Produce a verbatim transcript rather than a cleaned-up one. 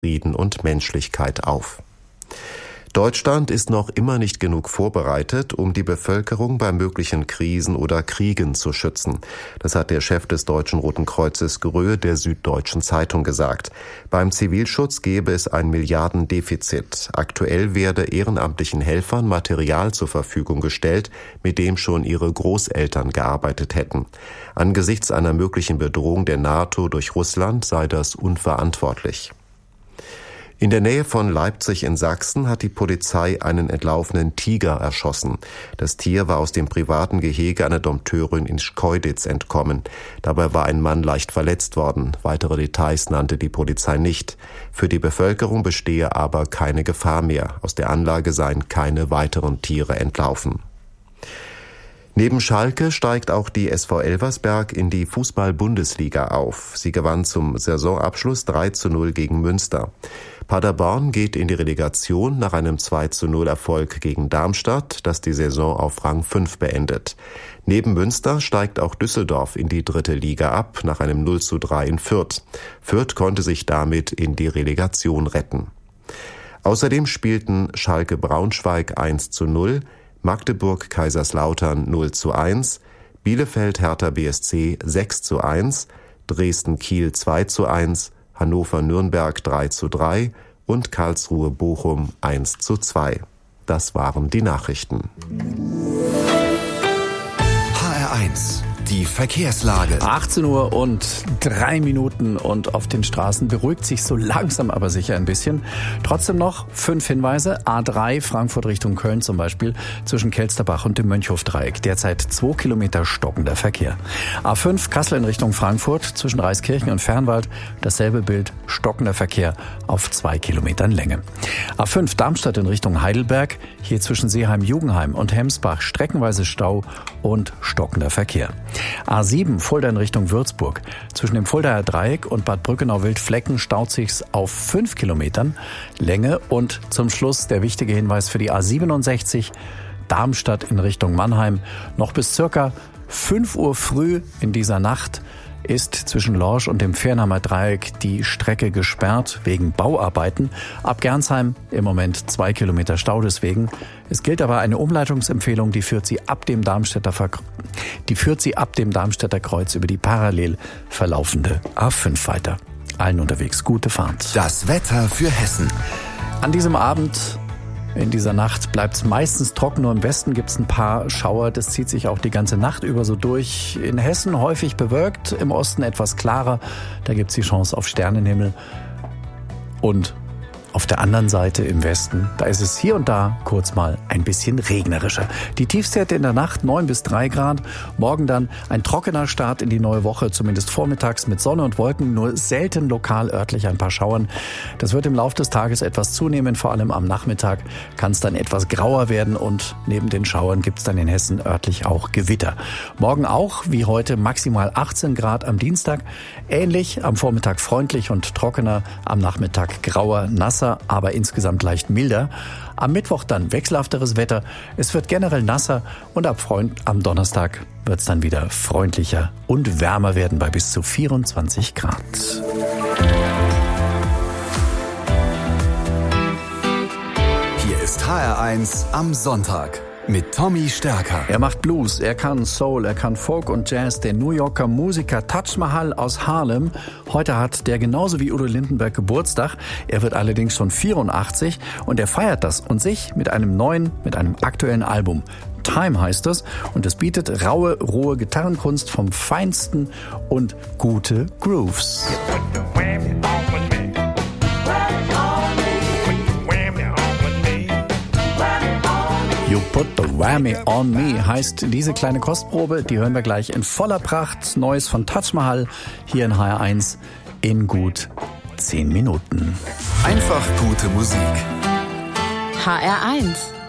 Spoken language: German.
Frieden und Menschlichkeit auf. Deutschland ist noch immer nicht genug vorbereitet, um die Bevölkerung bei möglichen Krisen oder Kriegen zu schützen. Das hat der Chef des Deutschen Roten Kreuzes Gröhe der Süddeutschen Zeitung gesagt. Beim Zivilschutz gäbe es ein Milliardendefizit. Aktuell werde ehrenamtlichen Helfern Material zur Verfügung gestellt, mit dem schon ihre Großeltern gearbeitet hätten. Angesichts einer möglichen Bedrohung der NATO durch Russland sei das unverantwortlich. In der Nähe von Leipzig in Sachsen hat die Polizei einen entlaufenen Tiger erschossen. Das Tier war aus dem privaten Gehege einer Dompteurin in Schkeuditz entkommen. Dabei war ein Mann leicht verletzt worden. Weitere Details nannte die Polizei nicht. Für die Bevölkerung bestehe aber keine Gefahr mehr. Aus der Anlage seien keine weiteren Tiere entlaufen. Neben Schalke steigt auch die S V Elversberg in die Fußball-Bundesliga auf. Sie gewann zum Saisonabschluss drei zu null gegen Münster. Paderborn geht in die Relegation nach einem zwei zu null Erfolg gegen Darmstadt, das die Saison auf Rang fünf beendet. Neben Münster steigt auch Düsseldorf in die dritte Liga ab, nach einem null zu drei in Fürth. Fürth konnte sich damit in die Relegation retten. Außerdem spielten Schalke Braunschweig eins zu null, Magdeburg Kaiserslautern null zu eins, Bielefeld Hertha B S C sechs zu eins, Dresden Kiel zwei zu eins, Hannover Nürnberg drei zu drei und Karlsruhe Bochum eins zu zwei. Das waren die Nachrichten. H R eins, die Verkehrslage. achtzehn Uhr und drei Minuten und auf den Straßen beruhigt sich so langsam aber sicher ein bisschen. Trotzdem noch fünf Hinweise. A drei Frankfurt Richtung Köln zum Beispiel zwischen Kelsterbach und dem Mönchhofdreieck. Derzeit zwei Kilometer stockender Verkehr. A fünf Kassel in Richtung Frankfurt zwischen Reiskirchen und Fernwald. Dasselbe Bild, stockender Verkehr auf zwei Kilometern Länge. A fünf Darmstadt in Richtung Heidelberg. Hier zwischen Seeheim-Jugendheim und Hemsbach streckenweise Stau und stockender Verkehr. A sieben Fulda in Richtung Würzburg. Zwischen dem Fuldaer Dreieck und Bad Brückenau-Wildflecken staut sich's auf fünf Kilometern Länge. Und zum Schluss der wichtige Hinweis für die A siebenundsechzig Darmstadt in Richtung Mannheim. Noch bis circa fünf Uhr früh in dieser Nacht ist zwischen Lorsch und dem Fernheimer Dreieck die Strecke gesperrt wegen Bauarbeiten. Ab Gernsheim im Moment zwei Kilometer Stau deswegen. Es gilt aber eine Umleitungsempfehlung, die führt sie ab dem Darmstädter, Ver- die führt sie ab dem Darmstädter Kreuz über die parallel verlaufende A fünf weiter. Allen unterwegs gute Fahrt. Das Wetter für Hessen. An diesem Abend, in dieser Nacht bleibt es meistens trocken, nur im Westen gibt es ein paar Schauer. Das zieht sich auch die ganze Nacht über so durch. In Hessen häufig bewölkt, im Osten etwas klarer. Da gibt es die Chance auf Sternenhimmel. Und auf der anderen Seite im Westen, da ist es hier und da kurz mal ein bisschen regnerischer. Die Tiefstwerte in der Nacht neun bis drei Grad. Morgen dann ein trockener Start in die neue Woche, zumindest vormittags mit Sonne und Wolken, nur selten lokal örtlich ein paar Schauern. Das wird im Laufe des Tages etwas zunehmen, vor allem am Nachmittag kann es dann etwas grauer werden und neben den Schauern gibt es dann in Hessen örtlich auch Gewitter. Morgen auch, wie heute, maximal achtzehn Grad am Dienstag. Ähnlich, am Vormittag freundlich und trockener, am Nachmittag grauer, nasser, aber insgesamt leicht milder. Am Mittwoch dann wechselhafteres Wetter. Es wird generell nasser und ab Freund, am Donnerstag wird es dann wieder freundlicher und wärmer werden bei bis zu vierundzwanzig Grad. Hier ist H R eins am Sonntag mit Tommy Stärker. Er macht Blues, er kann Soul, er kann Folk und Jazz. Der New Yorker Musiker Taj Mahal aus Harlem. Heute hat der genauso wie Udo Lindenberg Geburtstag. Er wird allerdings schon vierundachtzig und er feiert das und sich mit einem neuen, mit einem aktuellen Album. Time heißt es und es bietet raue, rohe Gitarrenkunst vom Feinsten und gute Grooves. You put the whammy on me heißt diese kleine Kostprobe. Die hören wir gleich in voller Pracht. Neues von Taj Mahal hier in H R eins in gut zehn Minuten. Einfach gute Musik. H R eins